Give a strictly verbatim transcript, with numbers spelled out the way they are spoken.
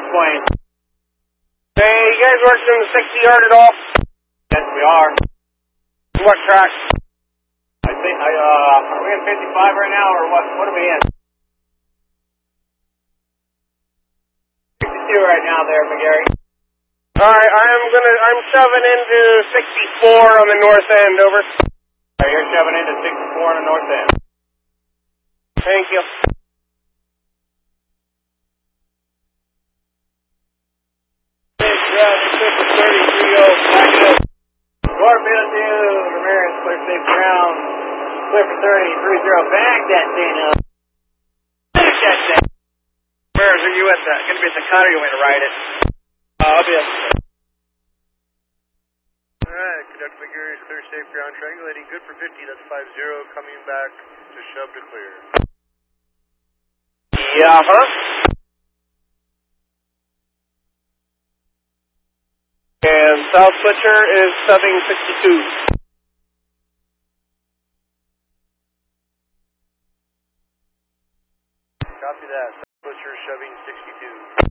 Swain. Hey, you guys working in the sixty yard at all? Yes, we are. What track? I think, I, uh, are we in fifty-five right now, or what? What are we in? sixty-two right now there, McGarry. Alright, I'm gonna, I'm shoving into sixty-four on the north end, over. Alright, you're shoving into sixty-four on the north end. Thank you. thirty-three oh, back it up. Garfield to Ramirez, clear safe ground. Clear for thirty, three zero, back that thing up. Back that thing. Ramirez, are you at the, gonna be at the cut, or you want me to ride it? Uh, I'll be up. Alright, Conductor McGarry is clear safe ground, triangulating, good for fifty, that's five zero, coming back to shove to clear. Yeah, huh? And South Switcher is subbing sixty-two. Copy that. South Switcher shoving sixty-two.